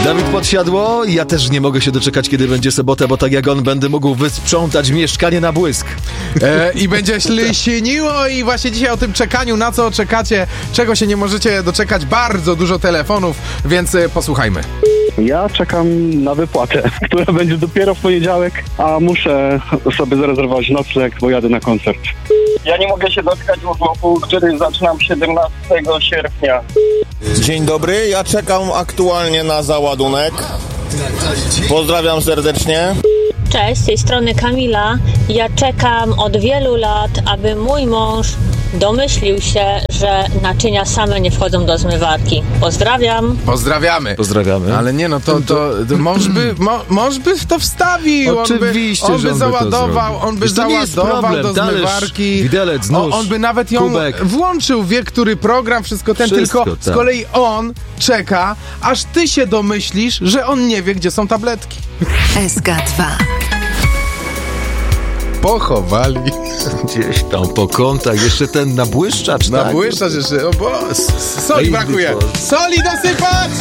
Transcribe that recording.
Dawid Podsiadło, ja też nie mogę się doczekać, kiedy będzie sobota, bo tak jak on będę mógł wysprzątać mieszkanie na błysk. I będzie ślisieniło i właśnie dzisiaj o tym czekaniu, na co czekacie, czego się nie możecie doczekać, bardzo dużo telefonów, więc posłuchajmy. Ja czekam na wypłatę, która będzie dopiero w poniedziałek, a muszę sobie zarezerwować nocleg, bo jadę na koncert. Ja nie mogę się doczekać urlopu, który zaczynam 17 sierpnia. Dzień dobry, ja czekam aktualnie na załadunek. Pozdrawiam serdecznie. Cześć, z tej strony Kamila. Ja czekam od wielu lat, aby mój mąż domyślił się, że naczynia same nie wchodzą do zmywarki. Pozdrawiam. Pozdrawiamy. Pozdrawiamy. Ale nie no, to mąż by w to wstawił. Oczywiście, on by załadował, to on by to nie jest załadował problem. do zmywarki. Widelec, nóż, on by nawet ją kubek. włączył, wie który program, wszystko, tylko tak. z kolei on czeka, aż ty się domyślisz, że on nie wie, gdzie są tabletki. SK2. Pochowali. Gdzieś tam po kątach, jeszcze ten nabłyszczacz, tak? Nabłyszczacz jeszcze, o bo soli brakuje. Soli dosypać!